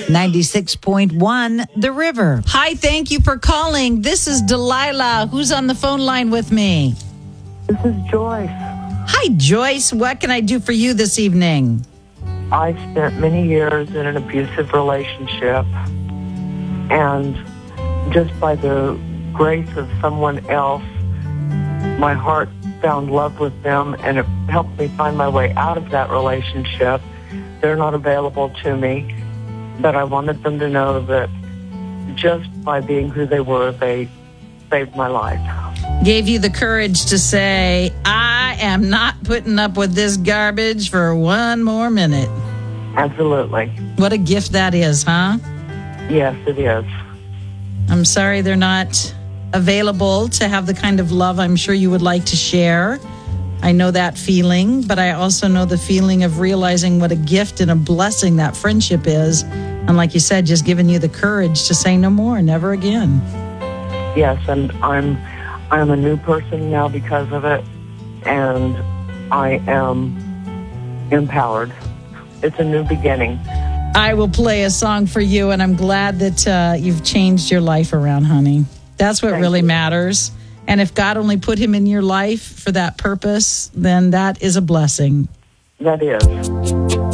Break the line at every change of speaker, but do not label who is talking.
96.1 The River. Hi, thank you for calling. This is Delilah. Who's on the phone line with me?
This is Joyce.
Hi, Joyce. What can I do for you this evening?
I spent many years in an abusive relationship, and just by the grace of someone else, my heart found love with them, and it helped me find my way out of that relationship. They're not available to me, but I wanted them to know that just by being who they were, they saved my life.
Gave you the courage to say, I am not putting up with this garbage for one more minute.
Absolutely.
What a gift that is, huh?
Yes, it is.
I'm sorry they're not available to have the kind of love I'm sure you would like to share. I know that feeling, but I also know the feeling of realizing what a gift and a blessing that friendship is. And like you said, just giving you the courage to say no more, never again.
Yes, and I'm a new person now because of it, and I am empowered. It's a new beginning.
I will play a song for you, and I'm glad that you've changed your life around, honey. That's what really matters. And if God only put him in your life for that purpose, then that is a blessing.
That is.